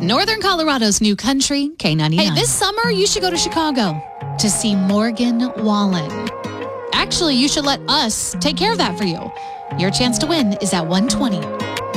Northern Colorado's new country, K99. Hey, this summer you should go to Chicago to see Morgan Wallen. Actually, you should let us take care of that for you. Your chance to win is at 1:20.